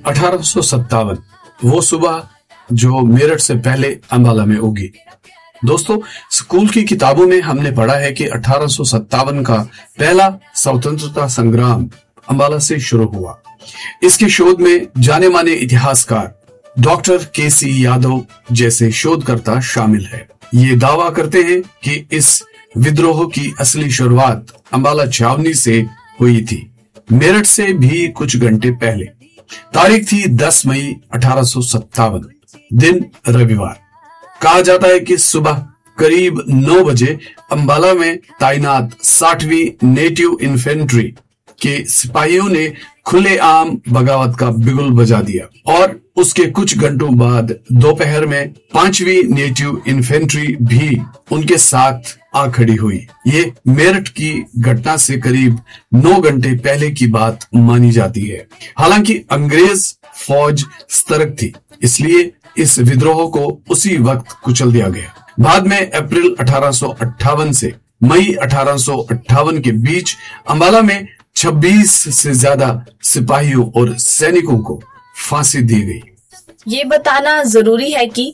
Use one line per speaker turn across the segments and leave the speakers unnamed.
1857 वो सुबह जो मेरठ से पहले अंबाला में उगी। दोस्तों, स्कूल की किताबों में हमने पढ़ा है कि 1857 का पहला स्वतंत्रता संग्राम अंबाला से शुरू हुआ। इसके शोध में जाने माने इतिहासकार डॉक्टर के.सी. यादव जैसे शोधकर्ता शामिल है। ये दावा करते हैं कि इस विद्रोह की असली शुरुआत अंबाला छावनी से हुई थी, मेरठ से भी कुछ घंटे पहले। तारीख थी 10 मई 1857, दिन रविवार। कहा जाता है कि सुबह करीब 9 बजे अंबाला में तैनात 60वीं नेटिव इन्फेंट्री के सिपाहियों ने खुलेआम बगावत का बिगुल बजा दिया और उसके कुछ घंटों बाद दोपहर में 5वीं नेटिव इन्फेंट्री भी उनके साथ आ खड़ी हुई। ये मेरठ की घटना से करीब 9 घंटे पहले की बात मानी जाती है। हालांकि अंग्रेज फौज सतर्क थी, इसलिए इस विद्रोह को उसी वक्त कुचल दिया गया। बाद में अप्रैल 1858 से मई 1858 के बीच अंबाला में 26 से ज्यादा सिपाहियों और सैनिकों को फांसी दी गई।
ये बताना जरूरी है कि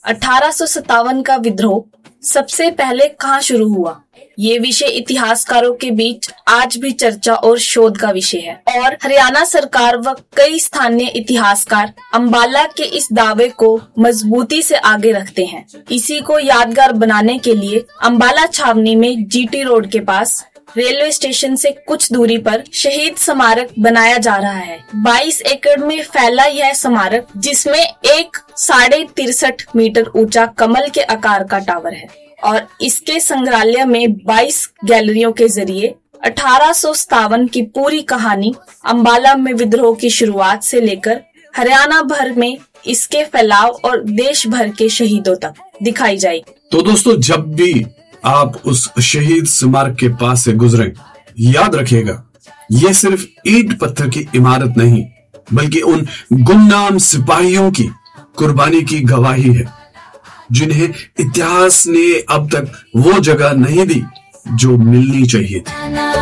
1857 का विद्रोह सबसे पहले कहाँ शुरू हुआ। ये विषय इतिहासकारों के बीच आज भी चर्चा और शोध का विषय है और हरियाणा सरकार व कई स्थानीय इतिहासकार अंबाला के इस दावे को मजबूती से आगे रखते हैं। इसी को यादगार बनाने के लिए अंबाला छावनी में जीटी रोड के पास रेलवे स्टेशन से कुछ दूरी पर शहीद स्मारक बनाया जा रहा है। 22 एकड़ में फैला यह स्मारक, जिसमें एक 63.5 मीटर ऊंचा कमल के आकार का टावर है और इसके संग्रहालय में 22 गैलरियों के जरिए 1857 की पूरी कहानी अंबाला में विद्रोह की शुरुआत से लेकर हरियाणा भर में इसके फैलाव और देश भर के शहीदों तक दिखाई जाएगी।
तो दोस्तों, जब भी आप उस शहीद स्मारक के पास से गुजरें, याद रखिएगा, ये सिर्फ ईंट पत्थर की इमारत नहीं, बल्कि उन गुमनाम सिपाहियों की कुर्बानी की गवाही है, जिन्हें इतिहास ने अब तक वो जगह नहीं दी जो मिलनी चाहिए थी।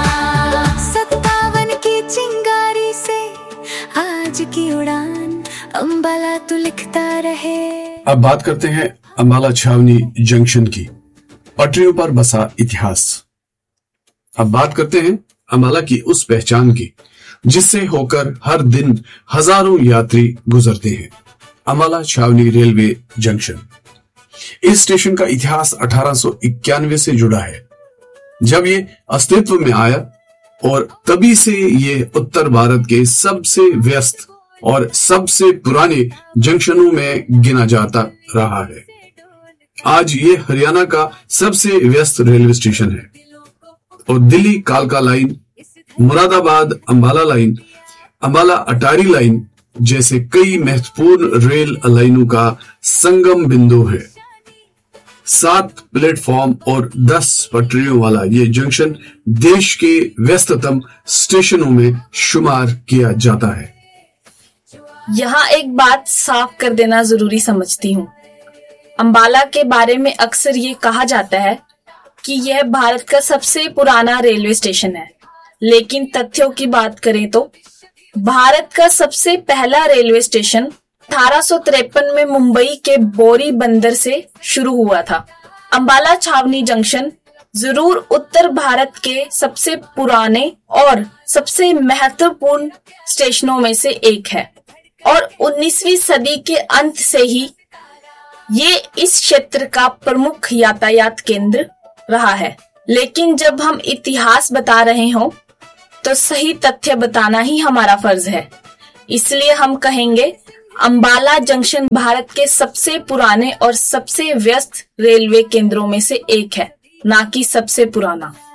57 की चिंगारी से आज की उड़ान, अंबाला तू लिखता रहे।
अब बात करते हैं अंबाला छावनी जंक्शन की, पटरियों पर बसा इतिहास। अब बात करते हैं अंबाला की उस पहचान की जिससे होकर हर दिन हजारों यात्री गुजरते हैं, अंबाला छावनी रेलवे जंक्शन। इस स्टेशन का इतिहास 1891 से जुड़ा है, जब ये अस्तित्व में आया, और तभी से ये उत्तर भारत के सबसे व्यस्त और सबसे पुराने जंक्शनों में गिना जाता रहा है। आज ये हरियाणा का सबसे व्यस्त रेलवे स्टेशन है और दिल्ली कालका लाइन, मुरादाबाद अंबाला लाइन, अंबाला अटारी लाइन जैसे कई महत्वपूर्ण रेल लाइनों का संगम बिंदु है। 7 प्लेटफॉर्म और 10 पटरियों वाला ये जंक्शन देश के व्यस्ततम स्टेशनों में शुमार किया जाता है।
यहाँ एक बात साफ कर देना जरूरी समझती हूँ। अंबाला के बारे में अक्सर ये कहा जाता है कि यह भारत का सबसे पुराना रेलवे स्टेशन है, लेकिन तथ्यों की बात करें तो भारत का सबसे पहला रेलवे स्टेशन 1853 में मुंबई के बोरी बंदर से शुरू हुआ था। अंबाला छावनी जंक्शन जरूर उत्तर भारत के सबसे पुराने और सबसे महत्वपूर्ण स्टेशनों में से एक है और 19वीं सदी के अंत से ही ये इस क्षेत्र का प्रमुख यातायात केंद्र रहा है। लेकिन जब हम इतिहास बता रहे हो तो सही तथ्य बताना ही हमारा फर्ज है। इसलिए हम कहेंगे अंबाला जंक्शन भारत के सबसे पुराने और सबसे व्यस्त रेलवे केंद्रों में से एक है, ना कि सबसे पुराना।